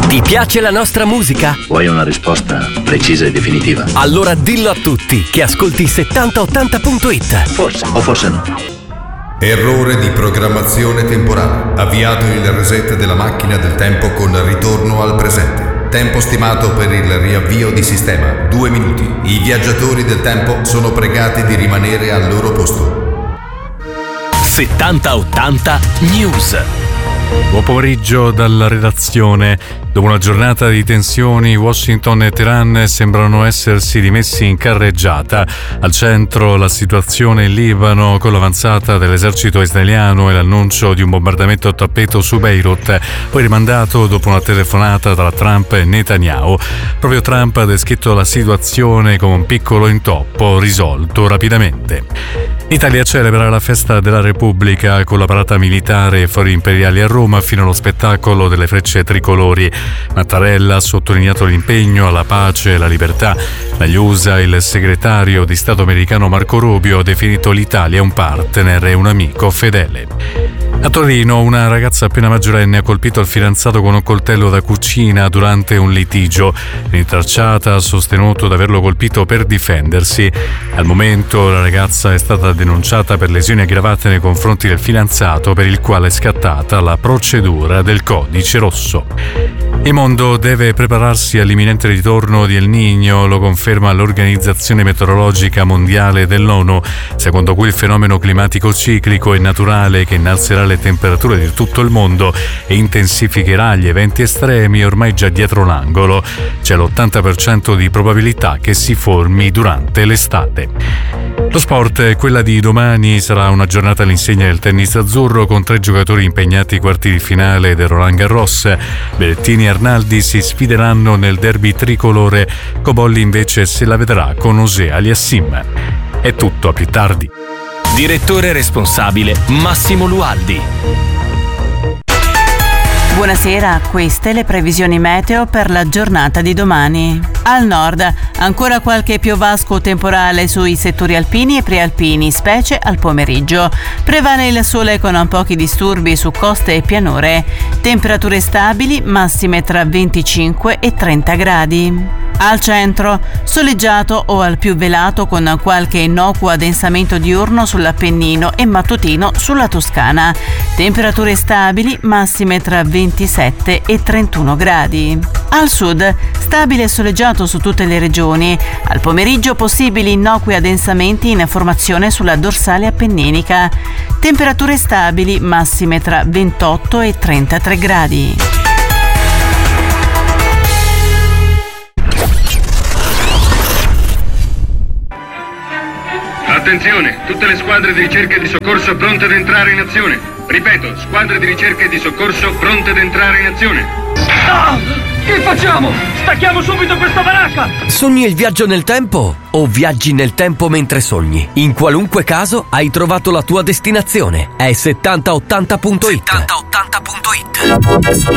Ti piace la nostra musica? Vuoi una risposta precisa e definitiva? Allora dillo a tutti che ascolti 7080.it. Forse o forse no. Errore di programmazione temporale. Avviato il reset della macchina del tempo con ritorno al presente. Tempo stimato per il riavvio di sistema 2 minuti. I viaggiatori del tempo sono pregati di rimanere al loro posto. 7080 News. Buon pomeriggio dalla redazione. Dopo una giornata di tensioni, Washington e Teheran sembrano essersi rimessi in carreggiata. Al centro la situazione in Libano, con l'avanzata dell'esercito israeliano e l'annuncio di un bombardamento a tappeto su Beirut, poi rimandato dopo una telefonata tra Trump e Netanyahu. Proprio Trump ha descritto la situazione come un piccolo intoppo risolto rapidamente. L'Italia celebra la festa della Repubblica con la parata militare e fori imperiali a Roma fino allo spettacolo delle frecce tricolori. Mattarella ha sottolineato l'impegno alla pace e alla libertà. Dagli USA il segretario di Stato americano Marco Rubio ha definito l'Italia un partner e un amico fedele. A Torino una ragazza appena maggiorenne ha colpito il fidanzato con un coltello da cucina durante un litigio. L'intracciata ha sostenuto di averlo colpito per difendersi. Al momento la ragazza è stata denunciata per lesioni aggravate nei confronti del fidanzato, per il quale è scattata la procedura del codice rosso. Il mondo deve prepararsi all'imminente ritorno di El Niño, lo conferma l'Organizzazione Meteorologica Mondiale dell'ONU, secondo cui il fenomeno climatico ciclico è naturale che innalzerà le temperature di tutto il mondo e intensificherà gli eventi estremi ormai già dietro l'angolo. C'è l'80% di probabilità che si formi durante l'estate. Lo sport, quella di domani sarà una giornata all'insegna del tennis azzurro con 3 giocatori impegnati ai quarti di finale del Roland Garros. Berrettini e Arnaldi si sfideranno nel derby tricolore, Cobolli invece se la vedrà con Osea Aliassim. È tutto, a più tardi. Direttore responsabile Massimo Lualdi. Buonasera, queste le previsioni meteo per la giornata di domani. Al nord, ancora qualche piovasco temporale sui settori alpini e prealpini, specie al pomeriggio. Prevale il sole con pochi disturbi su coste e pianure. Temperature stabili, massime tra 25 e 30 gradi. Al centro, soleggiato o al più velato con qualche innocuo addensamento diurno sull'Appennino e mattutino sulla Toscana. Temperature stabili, massime tra 27 e 31 gradi. Al sud, stabile e soleggiato su tutte le regioni. Al pomeriggio possibili innocui addensamenti in formazione sulla dorsale appenninica. Temperature stabili, massime tra 28 e 33 gradi. Attenzione, tutte le squadre di ricerca e di soccorso pronte ad entrare in azione. Ripeto, squadre di ricerca e di soccorso pronte ad entrare in azione. Che facciamo? Stacchiamo subito questa baracca! Sogni il viaggio nel tempo o viaggi nel tempo mentre sogni? In qualunque caso hai trovato la tua destinazione. È 7080.it. 7080.it.